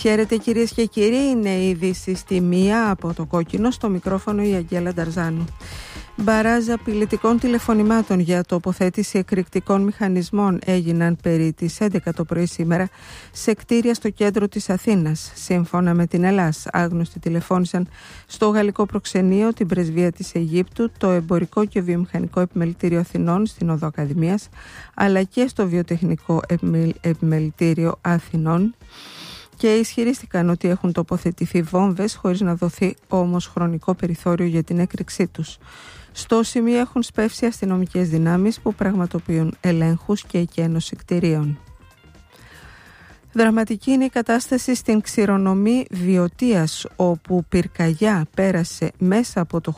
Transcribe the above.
Χαίρετε κυρίες και κύριοι, είναι η είδηση στη μία από το κόκκινο, στο μικρόφωνο η Αγγέλα Νταρζάνου. Μπαράζ απειλητικών τηλεφωνημάτων για τοποθέτηση εκρηκτικών μηχανισμών έγιναν περί τις 11 το πρωί σήμερα σε κτίρια στο κέντρο της Αθήνας. Σύμφωνα με την Ελλάς, άγνωστοι τηλεφώνησαν στο γαλλικό προξενείο, την πρεσβεία της Αιγύπτου, το εμπορικό και βιομηχανικό επιμελητήριο Αθηνών στην Οδό Ακαδημίας, αλλά και στο βιοτεχνικό επιμελητήριο Αθηνών, και ισχυρίστηκαν ότι έχουν τοποθετηθεί βόμβες χωρίς να δοθεί όμως χρονικό περιθώριο για την έκρηξή τους. Στο σημείο έχουν σπεύσει αστυνομικές δυνάμεις που πραγματοποιούν ελέγχους και εκένωση κτηρίων. Δραματική είναι η κατάσταση στην Ξηρονομή Βιωτίας, όπου πυρκαγιά πέρασε μέσα από το